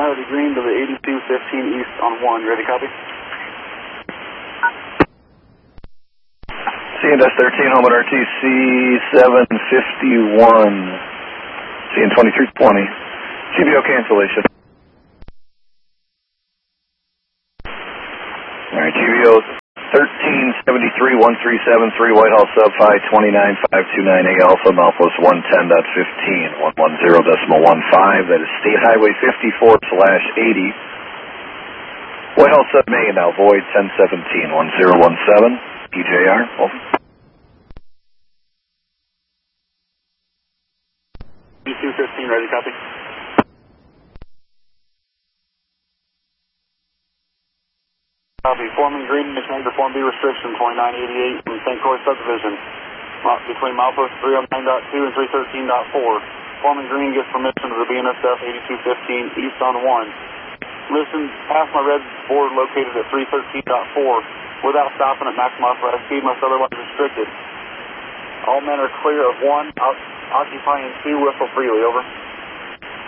Alrighty, green to the 8215 east on 1. Ready, copy? CNS 13, home at RTC 751. CN 2320. CBO cancellation. Alright, GBO 1373-1373, Whitehall sub 529-529A Alpha, Malpos 110.15, 110.15, that is State Highway 54/80. Whitehall sub May now void 1017, 1017, EJR, over. E215, ready, copy? Copy. Forming green, initiating to Form B restriction, 2988 from St. Croix subdivision, between milepost 309.2 and 313.4. Forming green gets permission to the BNSF 8215 east on 1. Listen, past my red board located at 313.4 without stopping at maximum authorized speed unless otherwise restricted. All men are clear of 1, occupying 2, whistle freely, over.